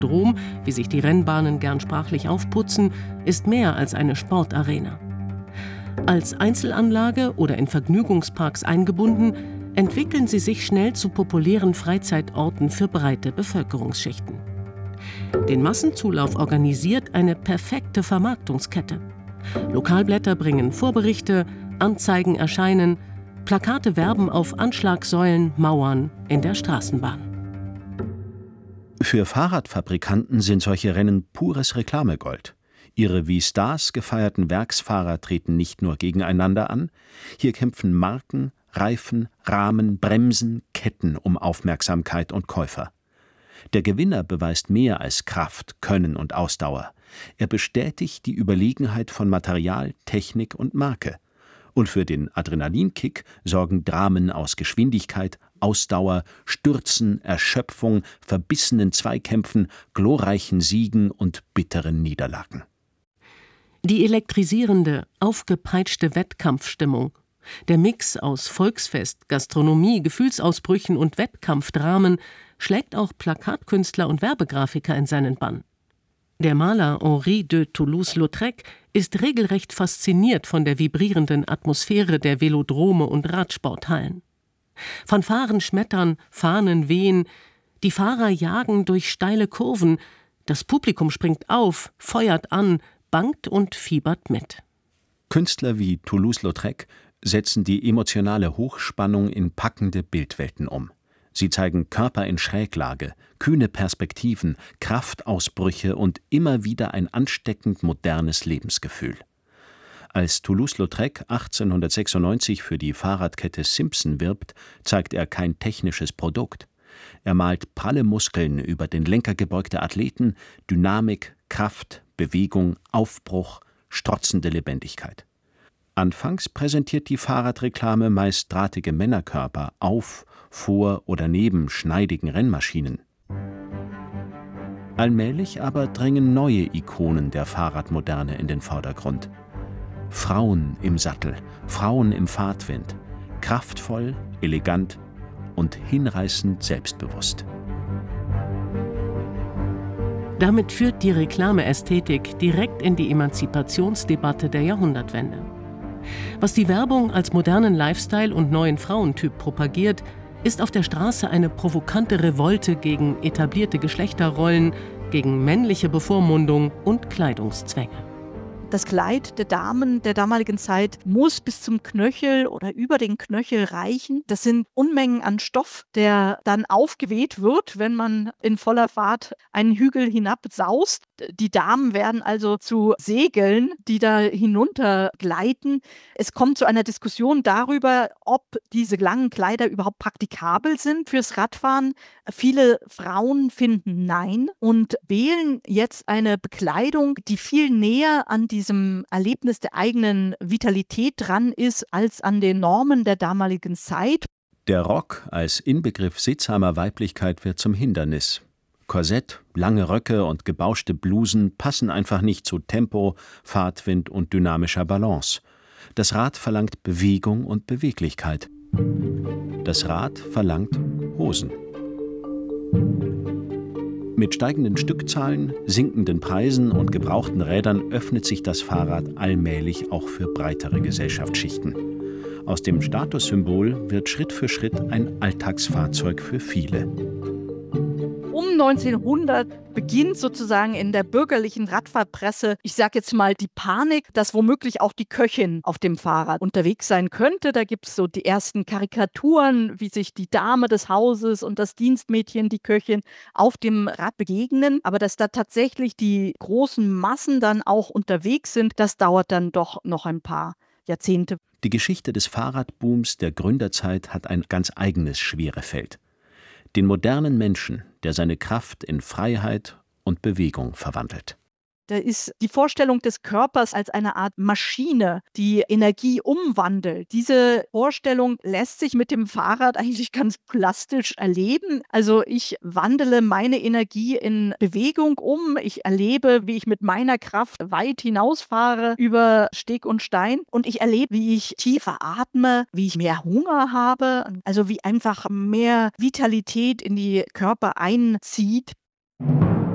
Velodrom, wie sich die Rennbahnen gern sprachlich aufputzen, ist mehr als eine Sportarena. Als Einzelanlage oder in Vergnügungsparks eingebunden, entwickeln sie sich schnell zu populären Freizeitorten für breite Bevölkerungsschichten. Den Massenzulauf organisiert eine perfekte Vermarktungskette. Lokalblätter bringen Vorberichte, Anzeigen erscheinen, Plakate werben auf Anschlagsäulen, Mauern, in der Straßenbahn. Für Fahrradfabrikanten sind solche Rennen pures Reklamegold. Ihre wie Stars gefeierten Werksfahrer treten nicht nur gegeneinander an, hier kämpfen Marken, Reifen, Rahmen, Bremsen, Ketten um Aufmerksamkeit und Käufer. Der Gewinner beweist mehr als Kraft, Können und Ausdauer. Er bestätigt die Überlegenheit von Material, Technik und Marke. Und für den Adrenalinkick sorgen Dramen aus Geschwindigkeit, Ausdauer, Stürzen, Erschöpfung, verbissenen Zweikämpfen, glorreichen Siegen und bitteren Niederlagen. Die elektrisierende, aufgepeitschte Wettkampfstimmung, der Mix aus Volksfest, Gastronomie, Gefühlsausbrüchen und Wettkampfdramen schlägt auch Plakatkünstler und Werbegrafiker in seinen Bann. Der Maler Henri de Toulouse-Lautrec ist regelrecht fasziniert von der vibrierenden Atmosphäre der Velodrome und Radsporthallen. Fanfaren schmettern, Fahnen wehen, die Fahrer jagen durch steile Kurven, das Publikum springt auf, feuert an, bangt und fiebert mit. Künstler wie Toulouse-Lautrec setzen die emotionale Hochspannung in packende Bildwelten um. Sie zeigen Körper in Schräglage, kühne Perspektiven, Kraftausbrüche und immer wieder ein ansteckend modernes Lebensgefühl. Als Toulouse-Lautrec 1896 für die Fahrradkette Simpson wirbt, zeigt er kein technisches Produkt. Er malt pralle Muskeln über den Lenker gebeugte Athleten, Dynamik, Kraft, Bewegung, Aufbruch, strotzende Lebendigkeit. Anfangs präsentiert die Fahrradreklame meist drahtige Männerkörper auf, vor oder neben schneidigen Rennmaschinen. Allmählich aber drängen neue Ikonen der Fahrradmoderne in den Vordergrund. Frauen im Sattel, Frauen im Fahrtwind, kraftvoll, elegant und hinreißend selbstbewusst. Damit führt die Reklameästhetik direkt in die Emanzipationsdebatte der Jahrhundertwende. Was die Werbung als modernen Lifestyle und neuen Frauentyp propagiert, ist auf der Straße eine provokante Revolte gegen etablierte Geschlechterrollen, gegen männliche Bevormundung und Kleidungszwänge. Das Kleid der Damen der damaligen Zeit muss bis zum Knöchel oder über den Knöchel reichen. Das sind Unmengen an Stoff, der dann aufgeweht wird, wenn man in voller Fahrt einen Hügel hinabsaust. Die Damen werden also zu Segeln, die da hinunter gleiten. Es kommt zu einer Diskussion darüber, ob diese langen Kleider überhaupt praktikabel sind fürs Radfahren. Viele Frauen finden nein und wählen jetzt eine Bekleidung, die viel näher an diesem Erlebnis der eigenen Vitalität dran ist, als an den Normen der damaligen Zeit. Der Rock als Inbegriff sittsamer Weiblichkeit wird zum Hindernis. Korsett, lange Röcke und gebauschte Blusen passen einfach nicht zu Tempo, Fahrtwind und dynamischer Balance. Das Rad verlangt Bewegung und Beweglichkeit. Das Rad verlangt Hosen. Mit steigenden Stückzahlen, sinkenden Preisen und gebrauchten Rädern öffnet sich das Fahrrad allmählich auch für breitere Gesellschaftsschichten. Aus dem Statussymbol wird Schritt für Schritt ein Alltagsfahrzeug für viele. Um 1900 beginnt sozusagen in der bürgerlichen Radfahrpresse, ich sage jetzt mal die Panik, dass womöglich auch die Köchin auf dem Fahrrad unterwegs sein könnte. Da gibt es so die ersten Karikaturen, wie sich die Dame des Hauses und das Dienstmädchen, die Köchin, auf dem Rad begegnen. Aber dass da tatsächlich die großen Massen dann auch unterwegs sind, das dauert dann doch noch ein paar Jahrzehnte. Die Geschichte des Fahrradbooms der Gründerzeit hat ein ganz eigenes Schwerefeld. Den modernen Menschen, der seine Kraft in Freiheit und Bewegung verwandelt. Da ist die Vorstellung des Körpers als eine Art Maschine, die Energie umwandelt. Diese Vorstellung lässt sich mit dem Fahrrad eigentlich ganz plastisch erleben. Also ich wandle meine Energie in Bewegung um. Ich erlebe, wie ich mit meiner Kraft weit hinausfahre über Steg und Stein. Und ich erlebe, wie ich tiefer atme, wie ich mehr Hunger habe. Also wie einfach mehr Vitalität in die Körper einzieht.